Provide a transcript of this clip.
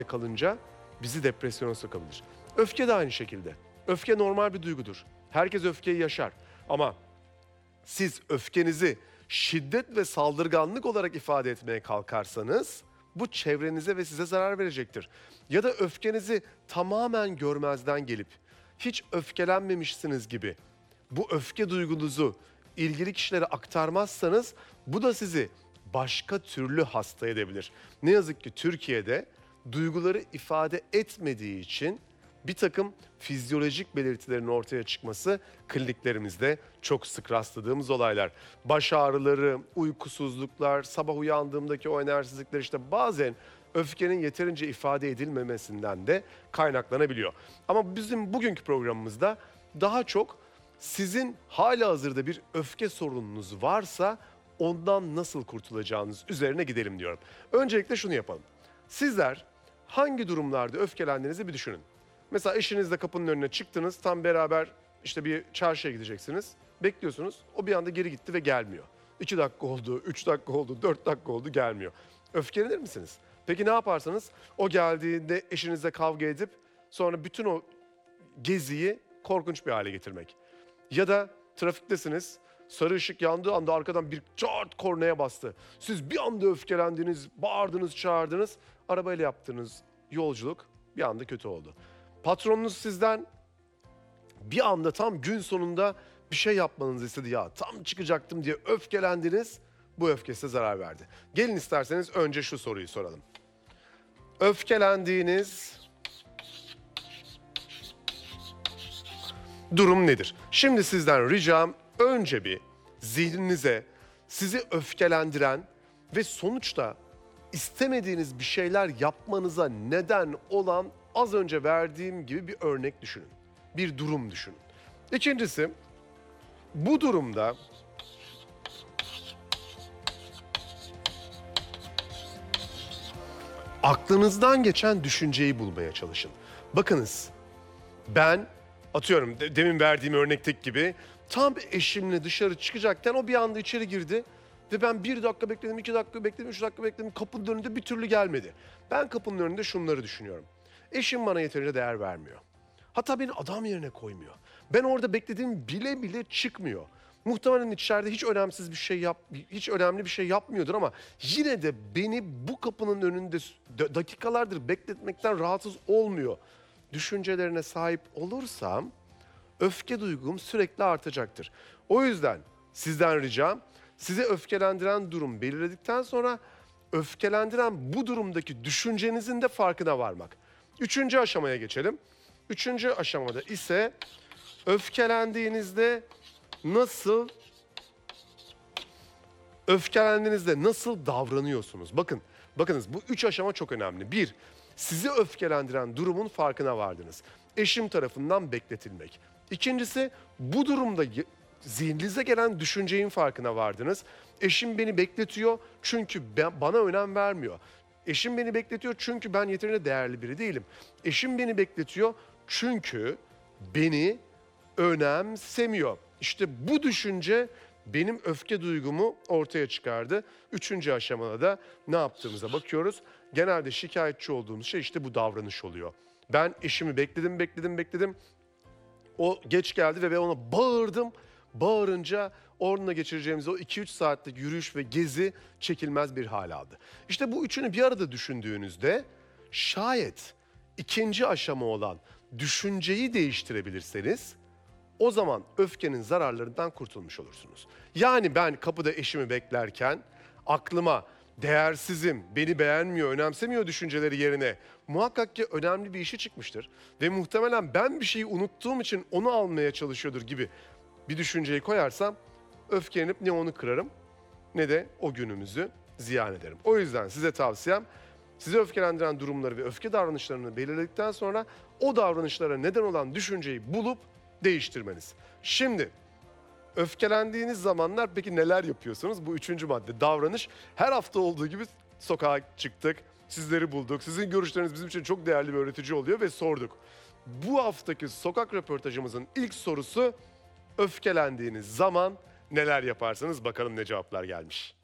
kalınca bizi depresyona sokabilir. Öfke de aynı şekilde. Öfke normal bir duygudur. Herkes öfkeyi yaşar. Ama siz öfkenizi şiddet ve saldırganlık olarak ifade etmeye kalkarsanız bu çevrenize ve size zarar verecektir. Ya da öfkenizi tamamen görmezden gelip hiç öfkelenmemişsiniz gibi bu öfke duygunuzu ilgili kişilere aktarmazsanız bu da sizi başka türlü hasta edebilir. Ne yazık ki Türkiye'de duyguları ifade etmediği için bir takım fizyolojik belirtilerin ortaya çıkması kliniklerimizde çok sık rastladığımız olaylar. Baş ağrıları, uykusuzluklar, sabah uyandığımdaki o enerjisizlikler işte bazen öfkenin yeterince ifade edilmemesinden de kaynaklanabiliyor. Ama bizim bugünkü programımızda daha çok sizin halihazırda bir öfke sorununuz varsa ondan nasıl kurtulacağınız üzerine gidelim diyorum. Öncelikle şunu yapalım. Sizler hangi durumlarda öfkelendiğinizi bir düşünün. Mesela eşinizle kapının önüne çıktınız, tam beraber işte bir çarşıya gideceksiniz. Bekliyorsunuz, o bir anda geri gitti ve gelmiyor. 2 dakika oldu, 3 dakika oldu, 4 dakika oldu, gelmiyor. Öfkelenir misiniz? Peki ne yaparsanız o geldiğinde eşinizle kavga edip sonra bütün o geziyi korkunç bir hale getirmek. Ya da trafiktesiniz, sarı ışık yandığı anda arkadan bir çat kornaya bastı. Siz bir anda öfkelendiniz, bağırdınız, çağırdınız. Arabayla yaptığınız yolculuk bir anda kötü oldu. Patronunuz sizden bir anda tam gün sonunda bir şey yapmanızı istedi. Ya tam çıkacaktım diye öfkelendiniz. Bu öfke size zarar verdi. Gelin isterseniz önce şu soruyu soralım. Öfkelendiğiniz durum nedir? Şimdi sizden ricam önce bir zihninize sizi öfkelendiren ve sonuçta istemediğiniz bir şeyler yapmanıza neden olan az önce verdiğim gibi bir örnek düşünün. Bir durum düşünün. İkincisi, bu durumda aklınızdan geçen düşünceyi bulmaya çalışın. Bakınız, ben atıyorum demin verdiğim örnekteki gibi tam eşimle dışarı çıkacakken o bir anda içeri girdi. Ve ben 1 dakika bekledim, 2 dakika bekledim, 3 dakika bekledim. Kapının önünde bir türlü gelmedi. Ben kapının önünde şunları düşünüyorum. Eşim bana yeterince değer vermiyor. Hatta beni adam yerine koymuyor. Ben orada beklediğim bile bile çıkmıyor. Muhtemelen içeride hiç önemli bir şey yapmıyordur ama yine de beni bu kapının önünde dakikalardır bekletmekten rahatsız olmuyor düşüncelerine sahip olursam öfke duygum sürekli artacaktır. O yüzden sizden ricam sizi öfkelendiren durum belirledikten sonra öfkelendiren bu durumdaki düşüncenizin de farkına varmak. 3. aşamaya geçelim. 3. aşamada ise öfkelendiğinizde nasıl davranıyorsunuz? Bakınız bu 3 aşama çok önemli. 1, sizi öfkelendiren durumun farkına vardınız. Eşim tarafından bekletilmek. İkincisi, bu durumda zihninize gelen düşüncenin farkına vardınız. Eşim beni bekletiyor çünkü bana önem vermiyor. Eşim beni bekletiyor çünkü ben yeterince değerli biri değilim. Eşim beni bekletiyor çünkü beni önemsemiyor. İşte bu düşünce benim öfke duygumu ortaya çıkardı. 3. aşamada da ne yaptığımıza bakıyoruz. Genelde şikayetçi olduğumuz şey işte bu davranış oluyor. Ben eşimi bekledim. O geç geldi ve ben ona bağırdım. Bağırınca onunla geçireceğimiz o 2-3 saatlik yürüyüş ve gezi çekilmez bir hal aldı. İşte bu üçünü bir arada düşündüğünüzde şayet 2. aşama olan düşünceyi değiştirebilirseniz o zaman öfkenin zararlarından kurtulmuş olursunuz. Yani ben kapıda eşimi beklerken aklıma değersizim, beni beğenmiyor, önemsemiyor düşünceleri yerine muhakkak ki önemli bir işi çıkmıştır. Ve muhtemelen ben bir şeyi unuttuğum için onu almaya çalışıyordur gibi bir düşünceyi koyarsam öfkelenip ne onu kırarım ne de o günümüzü ziyan ederim. O yüzden size tavsiyem sizi öfkelendiren durumları ve öfke davranışlarını belirledikten sonra o davranışlara neden olan düşünceyi bulup değiştirmeniz. Şimdi öfkelendiğiniz zamanlar peki neler yapıyorsunuz? Bu 3. madde davranış. Her hafta olduğu gibi sokağa çıktık, sizleri bulduk. Sizin görüşleriniz bizim için çok değerli bir öğretici oluyor ve sorduk. Bu haftaki sokak röportajımızın ilk sorusu öfkelendiğiniz zaman neler yaparsınız? Bakalım ne cevaplar gelmiş.